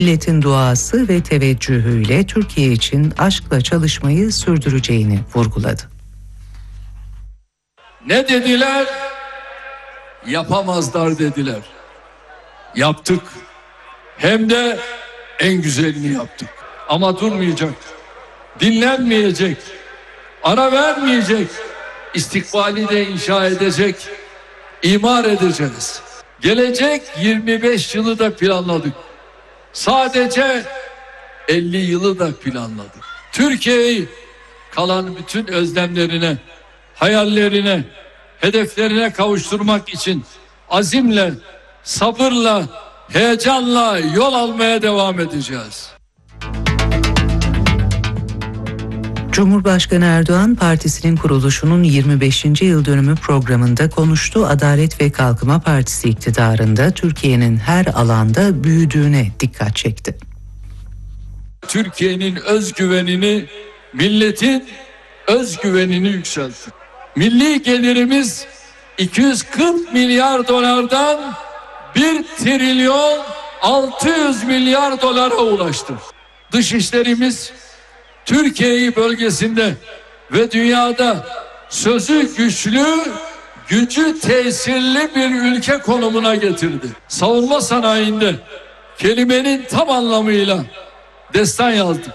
Milletin duası ve teveccühüyle Türkiye için aşkla çalışmayı sürdüreceğini vurguladı. Ne dediler? Yapamazlar dediler. Yaptık. Hem de en güzelini yaptık. Ama durmayacak. Dinlenmeyecek. Ara vermeyecek. İstikbali de inşa edecek. İmar edeceğiz. Gelecek 25 yılı da planladık. Sadece 50 yılı da planladık. Türkiye'yi kalan bütün özlemlerine, hayallerine, hedeflerine kavuşturmak için azimle, sabırla, heyecanla yol almaya devam edeceğiz. Cumhurbaşkanı Erdoğan, partisinin kuruluşunun 25. yıl dönümü programında konuştu. Adalet ve Kalkınma Partisi iktidarında Türkiye'nin her alanda büyüdüğüne dikkat çekti. Türkiye'nin özgüvenini, milletin özgüvenini yükselttik. Milli gelirimiz 240 milyar dolardan 1 trilyon 600 milyar dolara ulaştı. Dışişlerimiz Türkiye'yi bölgesinde ve dünyada sözü güçlü, gücü tesirli bir ülke konumuna getirdi. Savunma sanayinde kelimenin tam anlamıyla destan yazdık.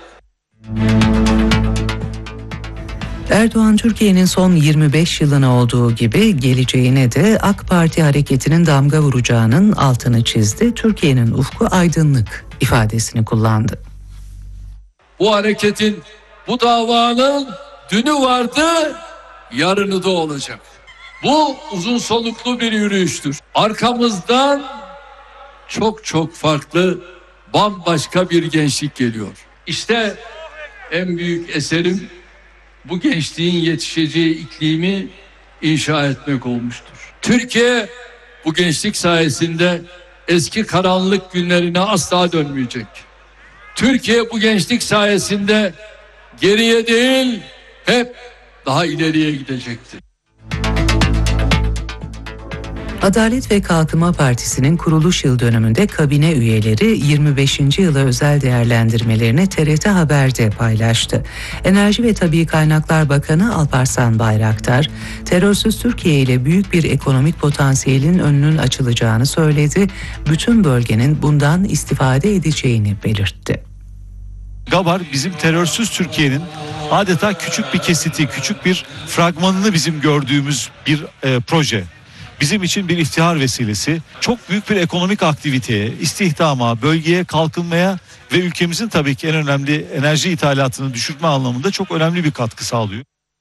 Erdoğan, Türkiye'nin son 25 yılına olduğu gibi geleceğine de AK Parti hareketinin damga vuracağının altını çizdi. Türkiye'nin ufku aydınlık ifadesini kullandı. Bu hareketin, bu davanın dünü vardı, yarını da olacak. Bu uzun soluklu bir yürüyüştür. Arkamızdan çok farklı, bambaşka bir gençlik geliyor. İşte en büyük eserim bu gençliğin yetişeceği iklimi inşa etmek olmuştur. Türkiye bu gençlik sayesinde eski karanlık günlerine asla dönmeyecek. Türkiye bu gençlik sayesinde geriye değil, hep daha ileriye gidecektir. Adalet ve Kalkınma Partisi'nin kuruluş yıl dönümünde kabine üyeleri 25. yıla özel değerlendirmelerini TRT Haber'de paylaştı. Enerji ve Tabii Kaynaklar Bakanı Alparslan Bayraktar, terörsüz Türkiye ile büyük bir ekonomik potansiyelin önünün açılacağını söyledi. Bütün bölgenin bundan istifade edeceğini belirtti. Gabar bizim terörsüz Türkiye'nin adeta küçük bir kesiti, küçük bir fragmanını bizim gördüğümüz bir proje. Bizim için bir iftihar vesilesi, çok büyük bir ekonomik aktiviteye, istihdama, bölgeye, kalkınmaya ve ülkemizin tabii ki en önemli enerji ithalatını düşürme anlamında çok önemli bir katkı sağlıyor.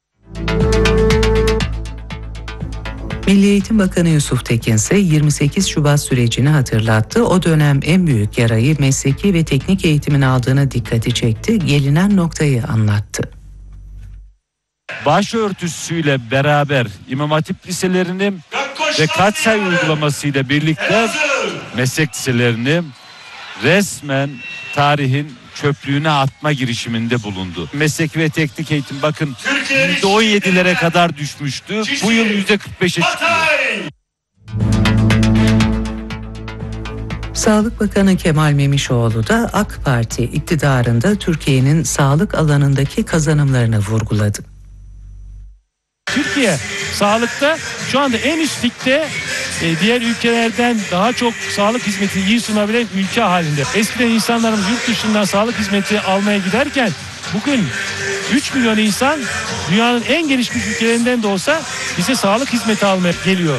Milli Eğitim Bakanı Yusuf Tekin ise 28 Şubat sürecini hatırlattı. O dönem en büyük yarayı mesleki ve teknik eğitimin aldığına dikkati çekti. Gelinen noktayı anlattı. Başörtüsüyle beraber İmam Hatip liselerini ve katsayı uygulamasıyla birlikte meslek liselerini resmen tarihin çöplüğüne atma girişiminde bulundu. Meslek ve teknik eğitim bakın %17'lere kadar düşmüştü. Bu yıl %45'e çıkıyor. Sağlık Bakanı Kemal Memişoğlu da AK Parti iktidarında Türkiye'nin sağlık alanındaki kazanımlarını vurguladı. Türkiye sağlıkta şu anda en üst ligde, diğer ülkelerden daha çok sağlık hizmeti iyi sunabilen ülke halinde. Eskiden insanlarımız yurt dışından sağlık hizmeti almaya giderken bugün 3 milyon insan dünyanın en gelişmiş ülkelerinden de olsa bize sağlık hizmeti almaya geliyor.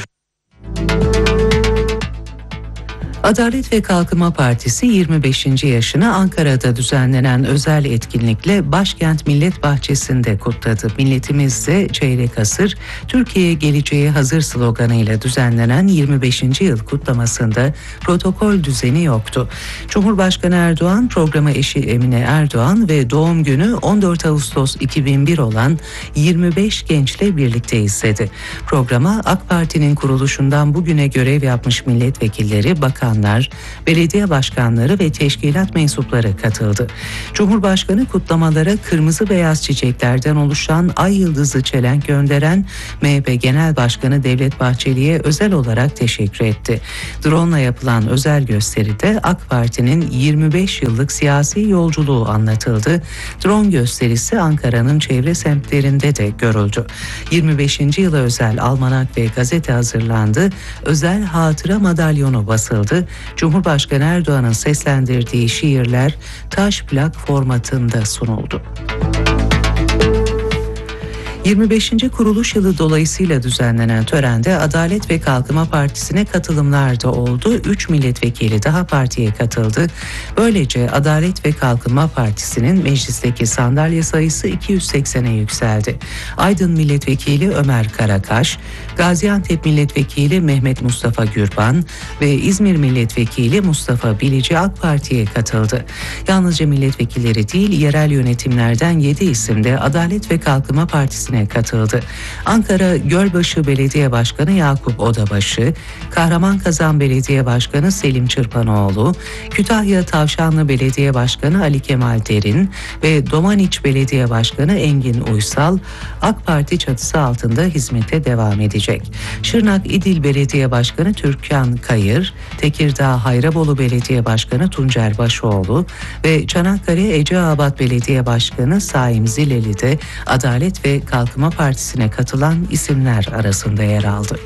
Adalet ve Kalkınma Partisi 25. yaşını Ankara'da düzenlenen özel etkinlikle Başkent Millet Bahçesi'nde kutladı. Milletimizde çeyrek asır, Türkiye geleceğe hazır sloganıyla düzenlenen 25. yıl kutlamasında protokol düzeni yoktu. Cumhurbaşkanı Erdoğan, programa eşi Emine Erdoğan ve doğum günü 14 Ağustos 2001 olan 25 gençle birlikte izledi. Programa AK Parti'nin kuruluşundan bugüne görev yapmış milletvekilleri, bakanlar bakanlar, belediye başkanları ve teşkilat mensupları katıldı. Cumhurbaşkanı kutlamalara kırmızı beyaz çiçeklerden oluşan ay yıldızı çelenk gönderen MHP Genel Başkanı Devlet Bahçeli'ye özel olarak teşekkür etti. Drone'la yapılan özel gösteride AK Parti'nin 25 yıllık siyasi yolculuğu anlatıldı. Drone gösterisi Ankara'nın çevre semtlerinde de görüldü. 25. yıla özel almanak ve gazete hazırlandı. Özel hatıra madalyonu basıldı. Cumhurbaşkanı Erdoğan'ın seslendirdiği şiirler taş plak formatında sunuldu. 25. kuruluş yılı dolayısıyla düzenlenen törende Adalet ve Kalkınma Partisi'ne katılımlar da oldu. 3 milletvekili daha partiye katıldı. Böylece Adalet ve Kalkınma Partisi'nin meclisteki sandalye sayısı 280'e yükseldi. Aydın Milletvekili Ömer Karakaş, Gaziantep Milletvekili Mehmet Mustafa Gürban ve İzmir Milletvekili Mustafa Bilici AK Parti'ye katıldı. Yalnızca milletvekilleri değil, yerel yönetimlerden 7 isim de Adalet ve Kalkınma Partisi'ne katıldı. Ankara Gölbaşı Belediye Başkanı Yakup Odabaşı, Kahramanmaraş Belediye Başkanı Selim Çırpanoğlu, Kütahya Tavşanlı Belediye Başkanı Ali Kemal Derin ve Domaniç Belediye Başkanı Engin Uysal AK Parti çatısı altında hizmete devam edecek. Şırnak İdil Belediye Başkanı Türkan Kayır, Tekirdağ Hayrabolu Belediye Başkanı Tuncer Başoğlu ve Çanakkale Eceabat Belediye Başkanı Saim Zileli de Adalet ve Kalkınma Partisi'ne katılan isimler arasında yer aldı.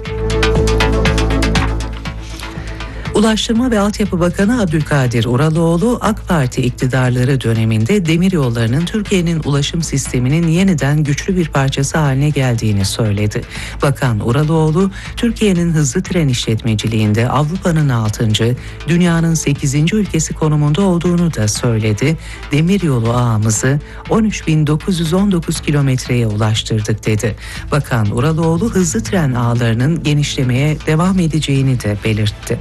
Ulaştırma ve Altyapı Bakanı Abdülkadir Uraloğlu, AK Parti iktidarları döneminde demiryollarının Türkiye'nin ulaşım sisteminin yeniden güçlü bir parçası haline geldiğini söyledi. Bakan Uraloğlu, Türkiye'nin hızlı tren işletmeciliğinde Avrupa'nın 6. dünyanın 8. ülkesi konumunda olduğunu da söyledi. Demiryolu ağımızı 13.919 kilometreye ulaştırdık dedi. Bakan Uraloğlu, hızlı tren ağlarının genişlemeye devam edeceğini de belirtti.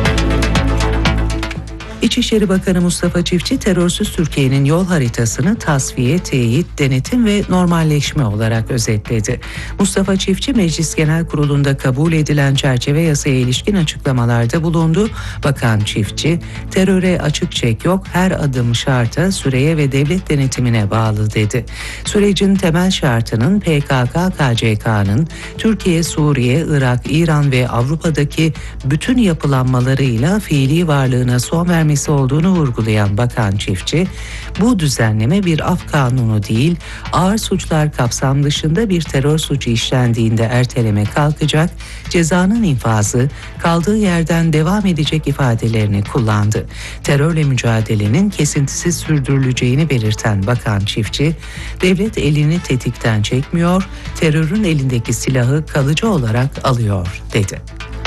İçişleri Bakanı Mustafa Çiftçi, terörsüz Türkiye'nin yol haritasını tasfiye, teyit, denetim ve normalleşme olarak özetledi. Mustafa Çiftçi, Meclis Genel Kurulu'nda kabul edilen çerçeve yasaya ilişkin açıklamalarda bulundu. Bakan Çiftçi, teröre açık çek yok, her adım şarta, süreye ve devlet denetimine bağlı dedi. Sürecin temel şartının PKK-KCK'nın Türkiye, Suriye, Irak, İran ve Avrupa'daki bütün yapılanmalarıyla fiili varlığına son vermesi olduğunu vurgulayan Bakan Çiftçi, bu düzenleme bir af kanunu değil, ağır suçlar kapsam dışında bir terör suçu işlendiğinde erteleme kalkacak, cezanın infazı kaldığı yerden devam edecek ifadelerini kullandı. Terörle mücadelenin kesintisiz sürdürüleceğini belirten Bakan Çiftçi, devlet elini tetikten çekmiyor, terörün elindeki silahı kalıcı olarak alıyor dedi.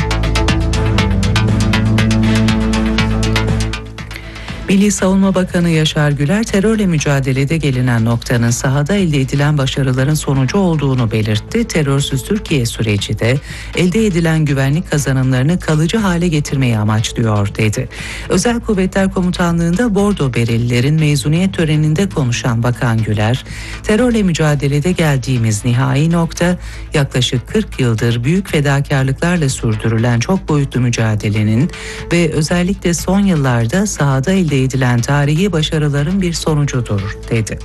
Milli Savunma Bakanı Yaşar Güler, terörle mücadelede gelinen noktanın sahada elde edilen başarıların sonucu olduğunu belirtti. Terörsüz Türkiye süreci de elde edilen güvenlik kazanımlarını kalıcı hale getirmeyi amaçlıyor dedi. Özel Kuvvetler Komutanlığı'nda Bordo Berelilerin mezuniyet töreninde konuşan Bakan Güler, terörle mücadelede geldiğimiz nihai nokta, yaklaşık 40 yıldır büyük fedakarlıklarla sürdürülen çok boyutlu mücadelenin ve özellikle son yıllarda sahada elde edilen tarihi başarıların bir sonucudur dedi.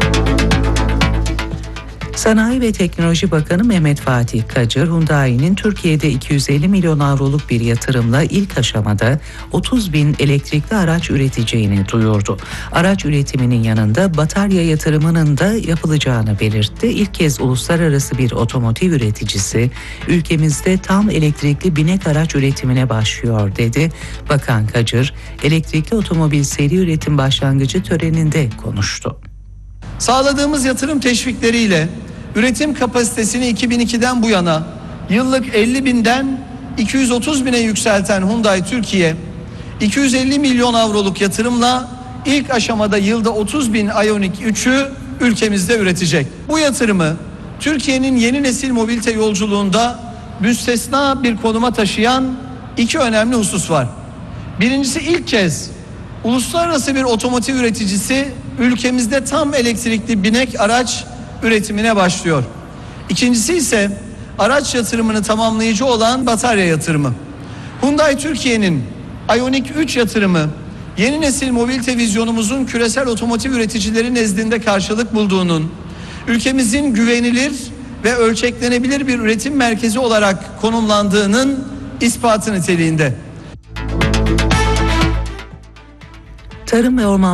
Sanayi ve Teknoloji Bakanı Mehmet Fatih Kacır, Hyundai'nin Türkiye'de 250 milyon avroluk bir yatırımla ilk aşamada 30 bin elektrikli araç üreteceğini duyurdu. Araç üretiminin yanında batarya yatırımının da yapılacağını belirtti. İlk kez uluslararası bir otomotiv üreticisi ülkemizde tam elektrikli binek araç üretimine başlıyor dedi. Bakan Kacır, elektrikli otomobil seri üretim başlangıcı töreninde konuştu. Sağladığımız yatırım teşvikleriyle üretim kapasitesini 2002'den bu yana yıllık 50 binden 230 bine yükselten Hyundai Türkiye, 250 milyon avroluk yatırımla ilk aşamada yılda 30 bin Ioniq 3'ü ülkemizde üretecek. Bu yatırımı Türkiye'nin yeni nesil mobilite yolculuğunda müstesna bir konuma taşıyan iki önemli husus var. Birincisi, ilk kez uluslararası bir otomotiv üreticisi ülkemizde tam elektrikli binek araç üretimine başlıyor. İkincisi ise araç yatırımını tamamlayıcı olan batarya yatırımı. Hyundai Türkiye'nin Ioniq 3 yatırımı yeni nesil mobilite vizyonumuzun küresel otomotiv üreticileri nezdinde karşılık bulduğunun, ülkemizin güvenilir ve ölçeklenebilir bir üretim merkezi olarak konumlandığının ispatı niteliğinde. Tarım ve Orman